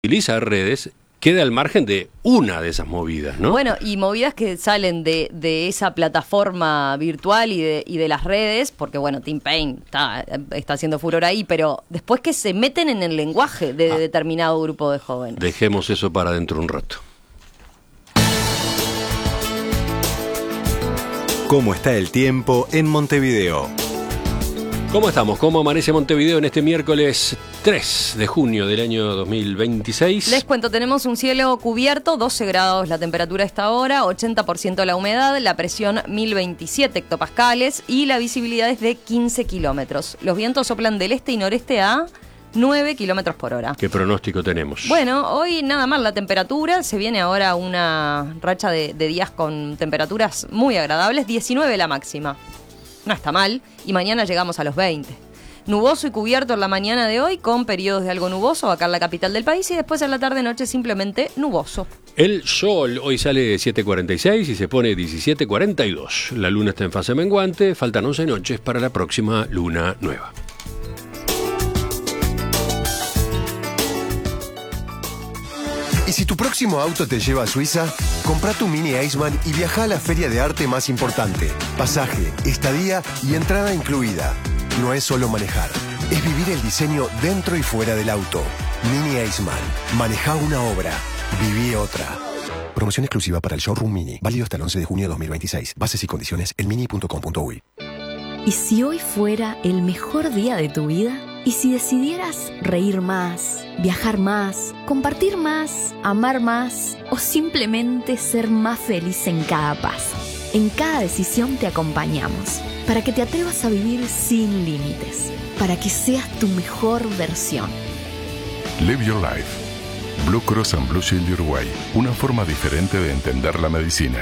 utiliza redes queda al margen de una de esas movidas, ¿no? Bueno, y movidas que salen de esa plataforma virtual y de las redes, porque bueno, Tim Payne está haciendo furor ahí, pero después que se meten en el lenguaje de determinado grupo de jóvenes. Dejemos eso para dentro un rato. ¿Cómo está el tiempo en Montevideo? ¿Cómo estamos? ¿Cómo amanece Montevideo en este miércoles 3 de junio del año 2026? Les cuento, tenemos un cielo cubierto, 12 grados la temperatura a esta hora, 80% la humedad, la presión 1027 hectopascales y la visibilidad es de 15 kilómetros. Los vientos soplan del este y noreste a 9 kilómetros por hora. ¿Qué pronóstico tenemos? Bueno, hoy nada más la temperatura, se viene ahora una racha de días con temperaturas muy agradables, 19 la máxima. No está mal, y mañana llegamos a los 20. Nuboso y cubierto en la mañana de hoy, con periodos de algo nuboso acá en la capital del país, y después en la tarde-noche simplemente nuboso. El sol hoy sale 7:46 y se pone 17:42. La luna está en fase menguante, faltan 11 noches para la próxima luna nueva. ¿Y si tu próximo auto te lleva a Suiza? Compra tu Mini Iceman y viaja a la feria de arte más importante. Pasaje, estadía y entrada incluida. No es solo manejar, es vivir el diseño dentro y fuera del auto. Mini Iceman. Maneja una obra, viví otra. Promoción exclusiva para el Showroom Mini. Válido hasta el 11 de junio de 2026. Bases y condiciones en mini.com.uy. ¿Y si hoy fuera el mejor día de tu vida? ¿Y si decidieras reír más, viajar más, compartir más, amar más o simplemente ser más feliz en cada paso? En cada decisión te acompañamos para que te atrevas a vivir sin límites, para que seas tu mejor versión. Live Your Life. Blue Cross and Blue Shield Uruguay. Una forma diferente de entender la medicina.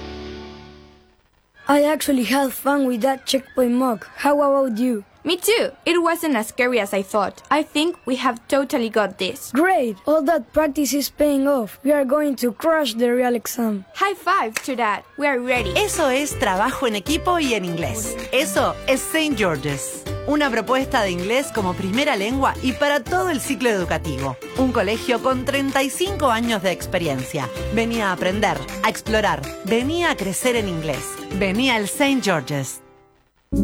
I actually had fun with that checkpoint mug. How about you? Me too. It wasn't as scary as I thought. I think we have totally got this. Great! All that practice is paying off. We are going to crush the real exam. High five to that. We are ready. Eso es trabajo en equipo y en inglés. Eso es St. George's. Una propuesta de inglés como primera lengua y para todo el ciclo educativo. Un colegio con 35 años de experiencia. Venía a aprender, a explorar. Venía a crecer en inglés. Venía al St. George's.